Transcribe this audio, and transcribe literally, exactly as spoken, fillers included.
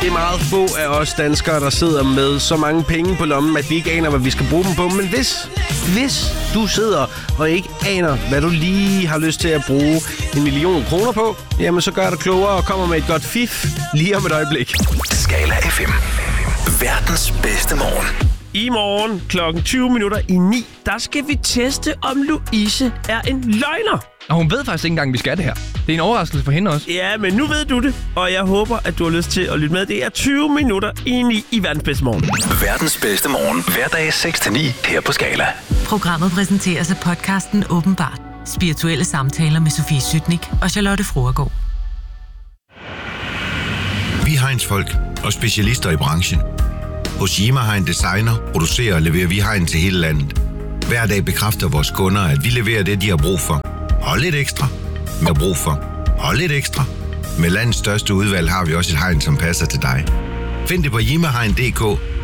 Det er meget få af os danskere, der sidder med så mange penge på lommen, at vi ikke aner, hvad vi skal bruge dem på. Men hvis, hvis du sidder og ikke aner, hvad du lige har lyst til at bruge en million kroner på, jamen så gør dig klogere og kommer med et godt fif lige om et øjeblik. Skala F M. Verdens bedste morgen. I morgen klokken tyve minutter i ni, der skal vi teste, om Louise er en løgner. Og hun ved faktisk ikke engang, vi skal det her. Det er en overraskelse for hende også. Ja, men nu ved du det, og jeg håber, at du har lyst til at lytte med. Det er tyve minutter i ni i verdens bedste morgen. Verdens bedste morgen. Hverdag seks til ni her på Skala. Programmet præsenteres af podcasten Åbenbart. Spirituelle samtaler med Sofie Sytnik og Charlotte Fruergaard. Vi er Heinz-folk og specialister i branchen. Hos Yima Hein Designer producerer og leverer vi hegn til hele landet. Hver dag bekræfter vores kunder, at vi leverer det, de har brug for. Og lidt ekstra. Med brug for. Og lidt ekstra. Med landets største udvalg har vi også et hegn, som passer til dig. Find det på yima hein punktum d k